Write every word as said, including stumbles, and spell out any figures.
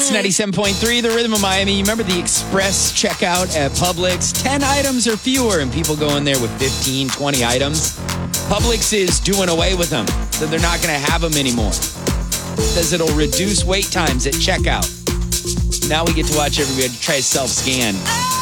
It's ninety-seven point three, The Rhythm of Miami. You remember the express checkout at Publix? ten items or fewer, and people go in there with fifteen, twenty items. Publix is doing away with them, so they're not going to have them anymore. Says it'll reduce wait times at checkout. Now we get to watch everybody try to self-scan.